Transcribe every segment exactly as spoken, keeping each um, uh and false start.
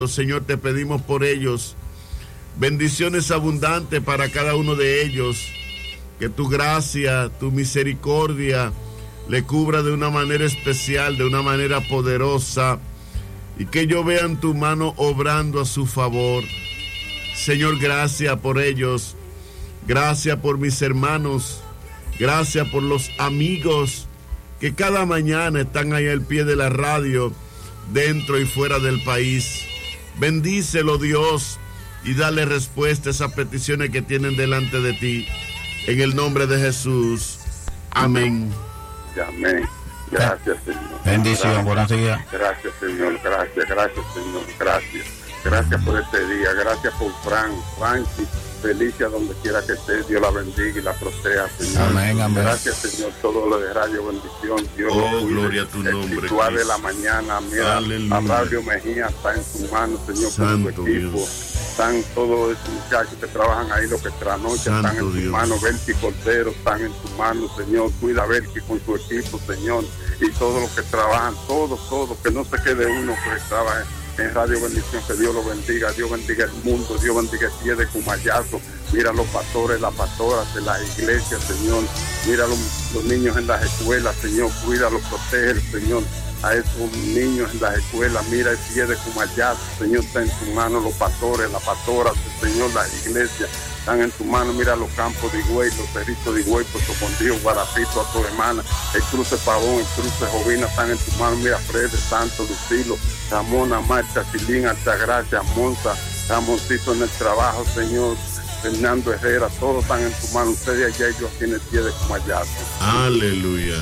Señor, te pedimos por ellos bendiciones abundantes para cada uno de ellos, que tu gracia, tu misericordia le cubra de una manera especial, de una manera poderosa, y que ellos vean tu mano obrando a su favor. Señor, gracias por ellos, gracias por mis hermanos, gracias por los amigos que cada mañana están ahí al pie de la radio, dentro y fuera del país. Bendícelo, Dios, y dale respuesta a esas peticiones que tienen delante de ti. En el nombre de Jesús. Amén. Amén. Gracias, Señor. Bendición, buenos días. Gracias, Señor. Gracias, gracias, Señor. Gracias. Gracias por este día. Gracias por Fran, Francis. Felicia donde quiera que esté, Dios la bendiga y la proteja, Señor. Amén, amén. Gracias, Señor, todo lo de Radio Bendición. Dios oh, lo gloria a tu nombre. El ritual de la mañana, mira, Aleluya. a Radio Mejía está en tus manos, Señor, Santo con tu equipo. Dios. Están todos esos muchachos que trabajan ahí, los que trasnochan, están en tus manos. Belki Cordero, están en tus manos, Señor. Cuida a Belki con su equipo, Señor. Y todos los que trabajan, todos, todos, que no se quede uno que trabaje en Radio Bendición, que Dios lo bendiga, Dios bendiga el mundo, Dios bendiga el pie de Cumayazo. Mira los pastores, las pastoras de las iglesias, Señor. Mira los, los niños en las escuelas, Señor. Cuídalos, protege, Señor, a esos niños en las escuelas. Mira el pie de Cumayazo, Señor, está en tu mano. Los pastores, las pastoras, Señor, las iglesias están en tu mano. Mira los campos de Higüey, los cerritos de Higüey, Puerto Condillo, Guarapito, a tu hermana. El cruce Pavón, el cruce Jovina están en tu mano. Mira Fred, Santo, Lucilo, Ramona, Marta, Silín, Altagracia, Monza, Ramoncito en el trabajo, Señor. Fernando Herrera, todos están en tu mano. Ustedes allá, ellos aquí en el pie de Cumayazo. Aleluya.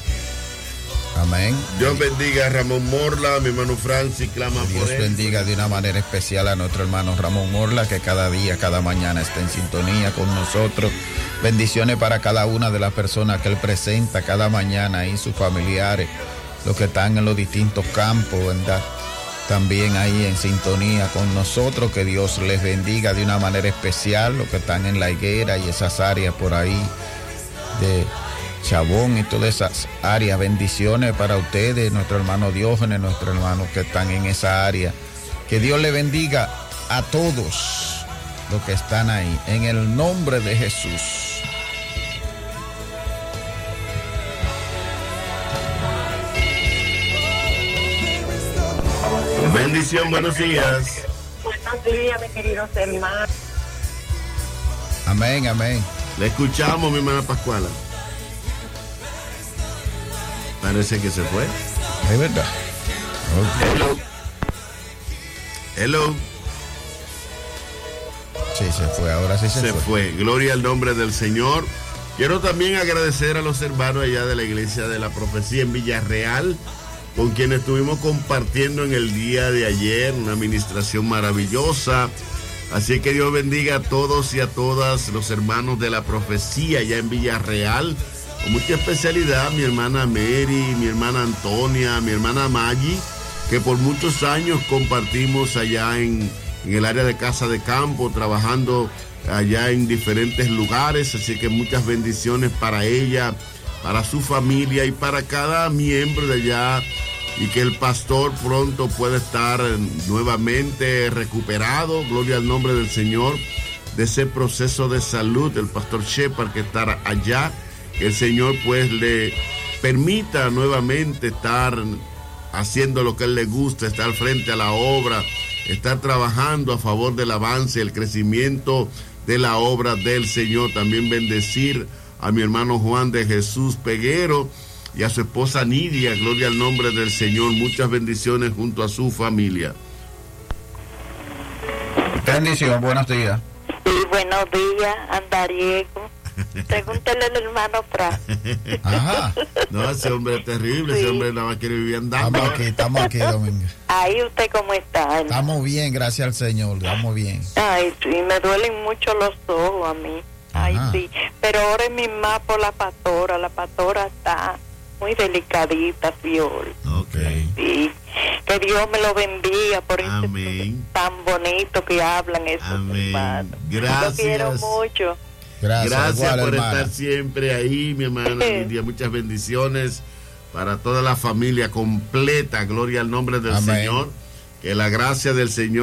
Amén. Dios bendiga a Ramón Morla, mi hermano Francis, clama por él. Dios bendiga de una manera especial a nuestro hermano Ramón Morla, que cada día, cada mañana está en sintonía con nosotros. Bendiciones para cada una de las personas que él presenta cada mañana y sus familiares, los que están en los distintos campos, ¿verdad? También ahí en sintonía con nosotros. Que Dios les bendiga de una manera especial, los que están en La Higuera y esas áreas por ahí de Chabón y todas esas áreas. Bendiciones para ustedes, nuestro hermano Diógenes, nuestros hermanos que están en esa área. Que Dios le bendiga a todos los que están ahí, en el nombre de Jesús. Bendición, buenos días. Buenos días, mis queridos hermanos. Amén, amén. Le escuchamos, mi hermana Pascuala. Parece que se fue. Es verdad. Okay. Hello. Hello. Sí, se fue, ahora sí se, se fue. fue. Gloria al nombre del Señor. Quiero también agradecer a los hermanos allá de la Iglesia de la Profecía en Villarreal, con quienes estuvimos compartiendo en el día de ayer, una administración maravillosa. Así que Dios bendiga a todos y a todas los hermanos de la Profecía allá en Villarreal, con mucha especialidad mi hermana Mary, mi hermana Antonia, mi hermana Maggie, que por muchos años compartimos allá en, en el área de Casa de Campo, trabajando allá en diferentes lugares. Así que muchas bendiciones para ella, para su familia y para cada miembro de allá, y que el pastor pronto pueda estar nuevamente recuperado, gloria al nombre del Señor, de ese proceso de salud, el pastor Shepard que estará allá, que el Señor pues le permita nuevamente estar haciendo lo que a él le gusta, estar frente a la obra, estar trabajando a favor del avance, el crecimiento de la obra del Señor. También bendecir a mi hermano Juan de Jesús Peguero y a su esposa Nidia, gloria al nombre del Señor. Muchas bendiciones junto a su familia. Bendición, buenos días. Sí, buenos días, Andariego. Pregúntale al hermano Fran. Ajá. No, ese hombre es terrible, sí. Ese hombre nada más quiere vivir andando. Estamos aquí, estamos aquí, Domingo. Ahí usted cómo está. Estamos bien, gracias al Señor, estamos bien. Ay, sí, me duelen mucho los ojos a mí. Ay, Ajá. sí, pero ahora mi más por la pastora, la pastora está muy delicadita, Fiol. Ok. Sí, que Dios me lo bendiga por Amén. este tan bonito que hablan esos Amén. hermanos. Gracias. Yo quiero mucho. Gracias, Gracias igual, por hermana. estar siempre ahí, mi hermana Lidia. Muchas bendiciones para toda la familia completa. Gloria al nombre del Amén. Señor. Que la gracia del Señor